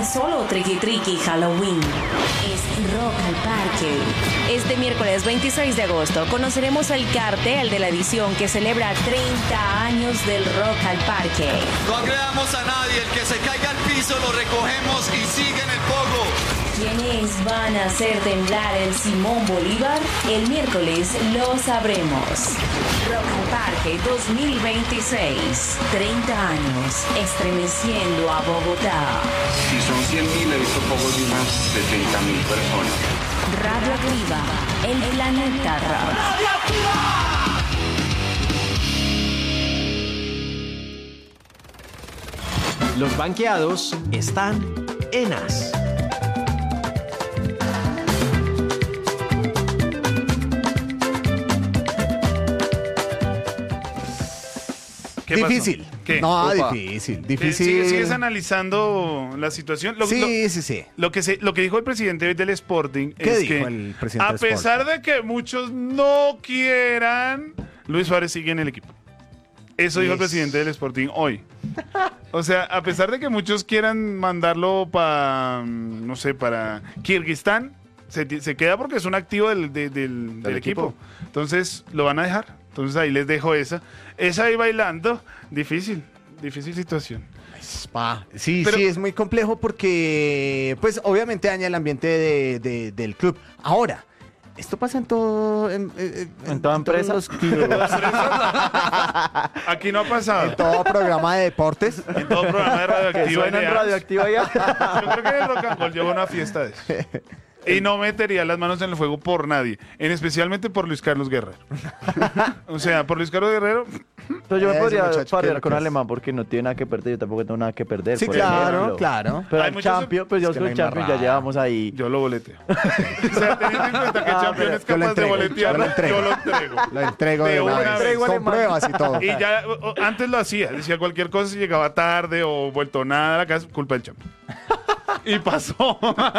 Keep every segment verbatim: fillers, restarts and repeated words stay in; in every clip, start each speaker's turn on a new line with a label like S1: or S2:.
S1: es solo Triqui Triqui Halloween. Es Rock al Parque. Este miércoles veintiséis de agosto conoceremos el cartel de la edición que celebra treinta años del Rock al Parque.
S2: No agredamos a nadie, el que se caiga al piso lo recogemos y sigue en el pogo.
S1: ¿Quiénes van a hacer temblar el Simón Bolívar? El miércoles lo sabremos. Rock al Parque dos mil veintiséis. treinta años estremeciendo a Bogotá.
S3: Si son cien mil, he visto pocos de unas setenta mil personas.
S1: Radioactiva, el planeta rock.
S4: Los banqueados están en As.
S5: ¿Qué
S6: Difícil.
S5: pasó? ¿Qué?
S6: No,
S5: Opa.
S6: difícil,
S5: ¿Qué?
S6: difícil.
S5: ¿Sigues, sigues analizando la situación? Lo,
S6: Sí,
S5: lo-
S6: sí, sí.
S5: Lo que, se, lo que dijo el presidente hoy del Sporting
S6: ¿Qué
S5: es
S6: dijo
S5: que,
S6: el presidente
S5: a
S6: del
S5: pesar de que muchos no quieran, Luis Suárez sigue en el equipo. Eso dijo el
S6: Yes.
S5: presidente del Sporting hoy. O sea, a pesar de que muchos quieran mandarlo para, no sé, para Kirguistán, se, ti- se queda porque es un activo del, de- del- del equipo.
S7: equipo.
S5: Entonces, lo van a dejar. Entonces, ahí les dejo esa. Esa ahí bailando, difícil, difícil situación.
S6: Spa. Sí,
S5: Pero-
S6: sí, es muy complejo porque, pues, obviamente daña el ambiente de- de- del club. Ahora, esto pasa en todo... En, en-
S7: En toda
S6: todos
S7: empresa.
S6: los clubes,
S5: Aquí no ha pasado.
S6: en todo programa de deportes.
S5: En todo programa de
S7: Que
S5: radioactiva.
S7: suena en
S5: N A.
S7: radioactiva ya.
S5: Yo creo que en el Rock and Roll lleva una fiesta de eso. Y no metería las manos en el fuego por nadie, en especialmente por Luis Carlos Guerrero. O sea, por Luis Carlos Guerrero,
S7: Entonces yo me
S6: Ese
S7: podría
S6: muchacho, ¿qué
S7: parear
S6: es
S7: con
S6: lo que es?
S7: Alemán porque no tiene nada que perder, yo tampoco tengo nada que perder.
S6: Sí,
S7: por
S6: claro,
S7: ejemplo.
S6: claro.
S7: Pero
S5: Hay
S7: el
S5: muchos-
S7: Champions, pues yo
S6: es que
S7: con
S6: no
S7: el
S6: hay
S7: Champions ya
S6: embarrada.
S7: llevamos ahí.
S5: yo lo boleteo. O sea, teniendo en cuenta que
S7: Ah,
S5: Champion
S7: pero
S5: es
S6: yo lo
S5: capaz de
S6: entrego,
S5: boletearlo,
S6: yo lo entrego.
S5: yo lo entrego.
S6: Lo entrego
S5: De
S6: de
S5: una
S6: una
S5: vez.
S6: vez, con
S7: Alemán.
S6: pruebas y todo.
S5: Y ya, o- o- antes lo hacía, decía cualquier cosa, si llegaba tarde o vuelto nada a la casa, culpa del Champion. Y pasó.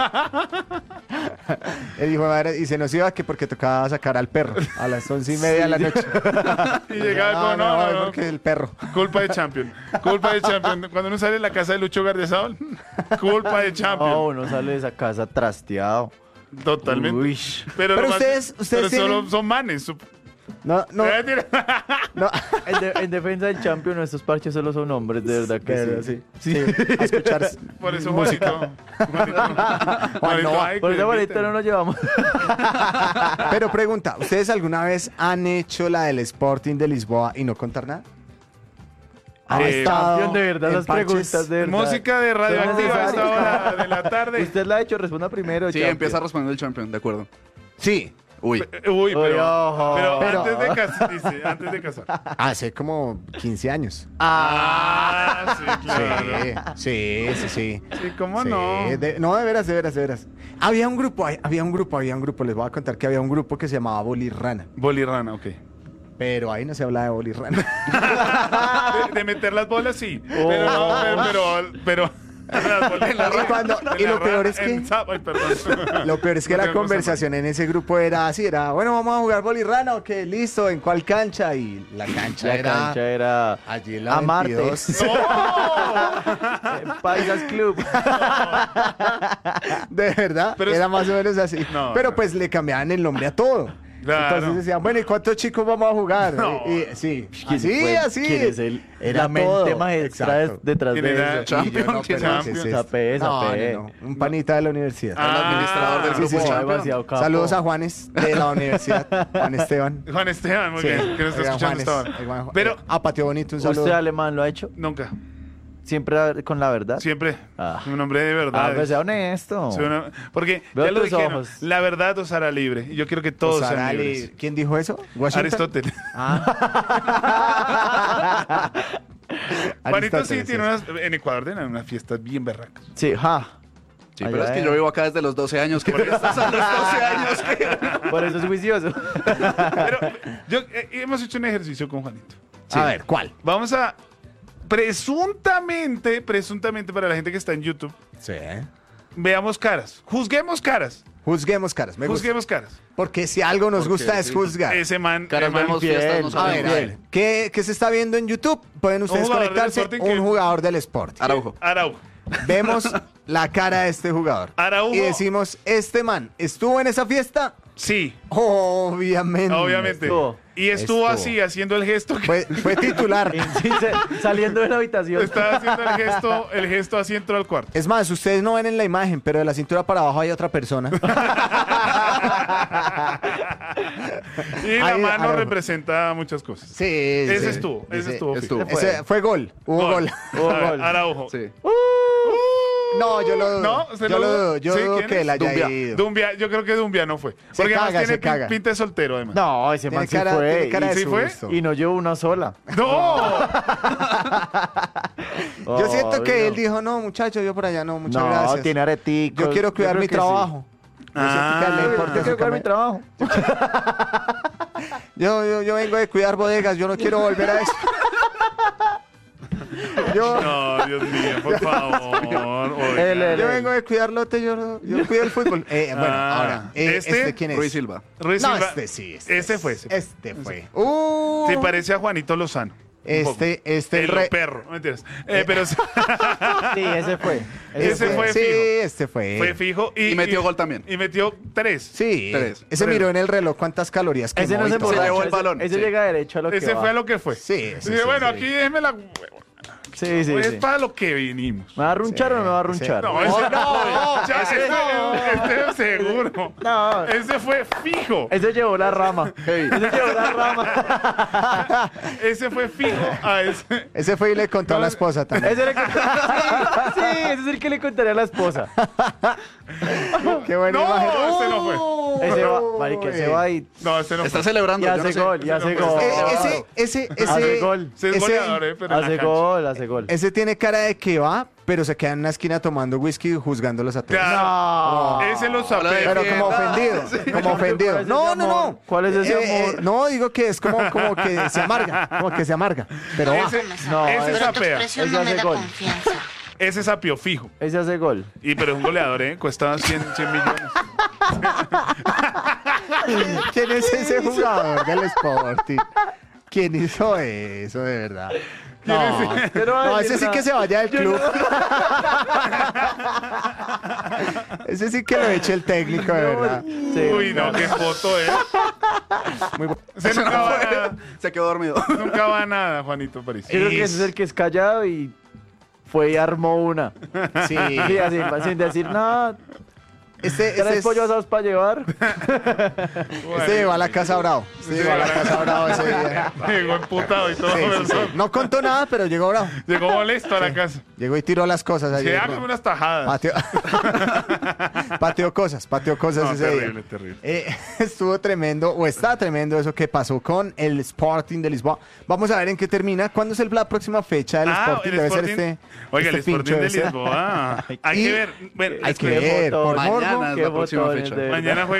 S6: Él dijo, madre, y se nos iba que porque tocaba sacar al perro a las once y media de la noche.
S5: Y llegaba como, no, no, no,
S6: porque el perro.
S5: culpa de Champion. Culpa de Champion. Cuando uno sale de la casa de Lucho Gardiazabal, culpa de Champion.
S7: Oh, uno sale de esa casa trasteado.
S5: Totalmente.
S7: Uy.
S5: Pero,
S6: Pero
S5: lo más-
S6: ustedes- ustedes
S5: pero solo
S6: tienen-
S5: son manes. su-
S6: No, no,
S5: Mentira.
S6: no.
S7: En, de- en defensa del Champions, estos parches solo son hombres, de verdad que
S6: Pero
S7: sí.
S6: sí. Sí, a escuchar.
S5: Por eso, Juanito. Juanito, Juanito, ay,
S7: Por
S5: que
S7: eso
S5: le
S7: ahorita no
S5: inviten.
S7: nos llevamos.
S6: Pero pregunta, ¿ustedes alguna vez han hecho la del Sporting de Lisboa y no contar nada? ¿Han
S5: Eh,
S6: estado
S7: Champions, de verdad,
S6: en
S7: las
S6: parches?
S7: preguntas de verdad.
S5: Música de radioactiva a esta hora de la tarde.
S7: Usted la ha hecho, responda primero.
S8: Sí,
S7: Champions.
S8: empieza respondiendo el champion, de acuerdo.
S6: Sí,
S8: Uy.
S5: Uy, pero,
S7: Uy, ojo.
S5: pero,
S6: Pero-
S5: antes de casar, dice, antes de casar.
S6: hace como quince años.
S5: Ah, sí, claro.
S6: Sí, sí, sí, sí.
S5: Sí, ¿cómo
S6: Sí,
S5: no?
S6: de- no, de veras, de veras, de veras. Había un grupo, hay- había un grupo, había un grupo, les voy a contar que había un grupo que se llamaba Bolirrana,
S5: Bolirrana, ok.
S6: pero ahí no se habla de Bolirrana.
S5: De, de meter las bolas, sí. Pero no, pero, pero, pero las bolas-
S6: Y cuando-
S5: en
S6: y
S5: la
S6: lo peor
S5: rana,
S6: es que-
S5: en sapo- ay, perdón.
S6: Lo peor es que
S5: No
S6: la
S5: tengo
S6: conversación en ese grupo era así, era, bueno, vamos a jugar Bolirrana, ok, listo, ¿en cuál cancha? Y la cancha
S7: La
S6: era
S7: cancha era
S6: allí en la
S7: Amarte.
S6: veintidós.
S7: Eh, Paisas Club.
S6: De verdad,
S5: Pero es-
S6: era más o menos así.
S5: No,
S6: pero
S5: no.
S6: pues le cambiaban el nombre a todo.
S5: Claro.
S6: Entonces decían, bueno, ¿y cuántos chicos vamos a jugar?
S5: No.
S6: Y, y- sí,
S7: ¿Quién
S6: así,
S7: fue?
S6: así.
S7: ¿Quién es el,
S6: Era
S7: la mente
S6: todo.
S7: maestra
S6: Exacto.
S7: detrás
S5: ¿Quién
S7: de
S5: era?
S7: eso?
S6: Y yo no,
S5: ¿Quién
S6: pero
S5: era?
S6: ¿qué es esto?
S7: Sapé,
S6: No,
S7: sapé.
S6: no, no, un panita de la universidad.
S5: Ah,
S8: administrador del
S6: sí,
S8: grupo
S6: sí, sí.
S8: Champion.
S7: Demasiado capo.
S6: Saludos a Juanes de la universidad, Juan Esteban.
S5: Juan Esteban, muy
S6: Sí,
S5: bien, que nos está
S6: oigan,
S5: escuchando
S6: Juanes,
S5: esta hora.
S6: oigan,
S5: Pero
S6: eh, a Patio Bonito un saludo.
S7: ¿Usted alemán lo ha hecho?
S5: nunca,
S7: Siempre con la verdad.
S5: siempre,
S7: Ah.
S5: un hombre de verdad.
S7: Ah, pues sea honesto.
S5: Soy una- porque
S7: Veo
S5: ya lo
S7: tus
S5: dijeron,
S7: ojos.
S5: la verdad os hará libre. Y yo quiero que todos
S6: Osara
S5: sean
S6: Ali-
S5: libres.
S6: ¿Quién dijo eso? ¿Washington?
S5: Aristóteles.
S6: Ah.
S5: Juanito sí
S6: Aristóteles,
S5: tiene unas, en Ecuador tienen unas fiestas bien berracas.
S7: Sí, ja.
S8: Sí,
S7: Allá
S8: pero es que
S7: es.
S8: yo vivo acá desde los doce años. ¿Qué me estás a los doce años? ¿Qué?
S7: Por eso es juicioso.
S5: Pero yo, eh, hemos hecho un ejercicio con Juanito.
S6: A ver, ¿cuál?
S5: Vamos a presuntamente, presuntamente para la gente que está en YouTube,
S6: Sí.
S5: veamos caras, juzguemos caras,
S6: Juzguemos caras, me gusta.
S5: juzguemos caras.
S6: Porque si algo nos
S8: Porque
S6: gusta es
S8: sí.
S6: juzgar.
S5: Ese man,
S8: Caras
S5: el man
S8: vemos,
S7: infiel.
S8: fiestas no
S6: A
S8: sabemos.
S6: ver, a ver, ¿qué, qué se está viendo en YouTube? Pueden ustedes
S5: jugador del
S6: conectarse.
S5: Sporting
S6: Un
S5: que-
S6: jugador del Sport.
S8: Araujo.
S5: Araujo.
S6: Vemos la cara de este jugador.
S5: Araujo.
S6: Y decimos, este man, ¿estuvo en esa fiesta?
S5: Sí,
S6: Obviamente.
S5: obviamente.
S7: Estuvo.
S5: Y estuvo,
S6: Estuvo.
S5: así, haciendo el gesto. Que
S6: Fue, fue titular.
S7: Sí, se- saliendo de la habitación.
S5: estaba haciendo el gesto, el gesto así entró al cuarto.
S6: Es más, ustedes no ven en la imagen, pero de la cintura para abajo hay otra persona.
S5: Y la
S6: Ahí,
S5: mano
S6: Araujo.
S5: representa muchas cosas.
S6: Sí,
S5: Ese
S6: sí.
S5: estuvo, ese estuvo.
S8: estuvo.
S5: fijo.
S6: Ese fue gol. Hubo gol.
S7: Hubo
S5: A ver,
S7: gol.
S5: Araujo.
S8: Sí.
S6: No, yo lo dudo.
S5: No, ¿usted
S6: yo
S5: lo
S6: lo
S5: duda?
S6: dudo. Yo
S5: ¿Sí?
S6: dudo
S5: ¿Quién
S6: que
S5: es?
S6: él haya
S8: Dumbia.
S6: ido.
S5: Dumbia, yo creo que Dumbia no fue.
S6: Se
S5: Porque además
S6: caga,
S5: tiene
S6: se caga.
S5: pin- pinta de soltero, además.
S7: No, ese
S6: Tiene
S7: man sí
S6: cara,
S7: fue.
S6: tiene cara
S7: y-
S6: de
S5: ¿Sí fue?
S6: susto.
S7: Y no llevó una sola.
S5: ¡No!
S6: Yo siento que
S7: Obvio.
S6: él dijo, no, muchachos, yo por allá no, muchas
S7: No,
S6: gracias.
S7: tiene areticos.
S6: Yo quiero cuidar
S7: creo
S6: mi
S7: que
S6: trabajo. Yo siento que a él le
S5: Ah,
S6: importa
S7: Sí. Yo
S6: su
S7: quiero cuidar mi
S6: cama-
S7: trabajo.
S6: Yo, yo, yo vengo de cuidar bodegas, yo no quiero volver a eso. Yo,
S5: No, Dios mío, por favor. oiga.
S7: Él, él,
S6: yo
S7: él.
S6: vengo de cuidar lote, yo, yo cuido el fútbol. Eh, bueno,
S5: Ah,
S6: ahora, eh,
S5: ¿este?
S6: ¿este quién es?
S8: Ruiz Silva.
S5: Ruiz
S6: No,
S5: Silva-
S6: este sí. Este,
S5: Ese fue, ese fue.
S6: Este fue. Uh,
S5: Se parece a Juanito Lozano. un poco.
S6: Este, este,
S5: El
S6: re-
S5: perro, no mentiras. Eh, pero sí,
S7: Sí, ese fue.
S5: ese fue
S6: sí,
S5: fijo.
S6: este fue.
S5: Fue fijo. Y,
S8: Y metió gol también.
S5: Y metió tres.
S6: Sí,
S8: Tres.
S6: ese
S5: Tres.
S6: miró en el reloj cuántas calorías quemó.
S7: Ese no
S6: y
S7: se
S6: todo.
S8: Se
S7: emborracha,
S8: llevó el
S7: ese-
S8: balón,
S7: Ese
S8: sí.
S7: llega derecho a lo que
S5: Ese
S7: va.
S5: fue a lo que fue.
S6: Sí, ese
S5: Dice,
S6: sí,
S5: bueno,
S6: sí.
S5: aquí déjeme la.
S7: Sí, sí,
S5: Es
S7: sí.
S5: para lo que vinimos.
S7: ¿Me va a runchar o no me va a runchar?
S5: No, ese
S6: no,
S5: no. Ya,
S6: ese
S5: este,
S6: no.
S5: este es seguro.
S7: No.
S5: Ese fue fijo.
S7: Ese llevó la rama. Ese llevó la rama.
S5: Ese fue fijo a ese.
S6: Ese fue y le contó a la esposa también.
S7: Ese le contaría. Sí, ese es el que le contaría a la esposa.
S6: Qué buena
S5: No,
S6: imagen.
S5: ese no fue.
S7: Ese va, marica, ese va y,
S5: No, ese no
S8: Está
S5: fue.
S8: celebrando.
S7: y
S8: yo no
S7: hace
S8: sé.
S7: gol, y hace
S5: no,
S7: gol.
S6: Eh, ese, ese, ese,
S7: Hace gol.
S5: Ese es
S6: ese-
S5: goleador, eh, pero en la
S7: Hace
S5: cancha.
S7: gol, hace gol.
S6: ese tiene cara de que va, pero se queda en una esquina tomando whisky y juzgándolos a todos.
S5: Claro.
S7: No.
S5: Ese lo
S8: Habla de
S5: sapea.
S6: Pero
S8: Defienda.
S6: como ofendido,
S8: Sí.
S6: como ofendido.
S7: ¿Cuál es
S6: No,
S7: ese
S6: no, no.
S7: amor? ¿Cuál es ese
S6: Eh,
S7: amor?
S6: eh, no, digo que es como, como que se amarga, como que se amarga. Pero va.
S5: Ese,
S7: No,
S5: ese
S7: ese-
S9: Pero tu
S5: sapea.
S9: expresión
S7: Ese
S9: no me
S7: hace
S9: da
S7: gol.
S9: confianza.
S5: Ese sapio fijo.
S7: Ese hace gol.
S5: Y pero es un goleador, ¿eh? Cuesta cien, cien millones.
S6: ¿Quién es ese jugador del Sporting? ¿Quién hizo eso, de verdad? No,
S7: Yo no voy a
S6: no,
S7: decir
S6: ese sí
S7: nada.
S6: que se vaya del club. Ese sí que lo eche el técnico, de verdad.
S7: Sí,
S5: Uy, no, qué foto, ¿eh?
S6: Muy bu-
S5: Ese nunca va a nada.
S8: Se quedó dormido.
S5: Nunca va a nada, Juanito París.
S7: Yo creo que ese es el que es callado y fue y armó una.
S6: Sí.
S7: Sí, así, sin decir nada.
S6: Este, este,
S7: ¿Tres
S6: es-
S7: pollos asados para llevar?
S6: este llegó a la Casa Bravo. Este llegó a la Casa Bravo ese día.
S5: Llegó emputado y todo.
S6: Sí, sí,
S5: ¿verdad?
S6: sí. No contó nada, pero llegó bravo.
S5: Llegó molesto a la casa.
S6: Llegó y tiró las cosas. Allí.
S5: Se hágame unas tajadas.
S6: Pateó, pateó cosas, pateó cosas
S5: No,
S6: ese
S5: terrible,
S6: día.
S5: terrible.
S6: Eh, estuvo tremendo, o está tremendo eso que pasó con el Sporting de Lisboa. Vamos a ver en qué termina. ¿Cuándo es el- la próxima fecha del
S5: Ah,
S6: Sporting?
S5: el
S6: Debe
S5: Sporting.
S6: ser este.
S5: Oiga,
S6: este
S5: el Sporting
S6: pincho
S5: de
S6: ese.
S5: Lisboa. Hay
S6: Y-
S5: que ver. Bueno,
S6: Hay
S5: es
S6: que
S5: que
S6: ver, por
S7: botón.
S6: morbo.
S8: Mañana es
S7: Qué
S8: la próxima
S7: botones,
S8: fecha.
S7: de verdad.
S5: mañana juega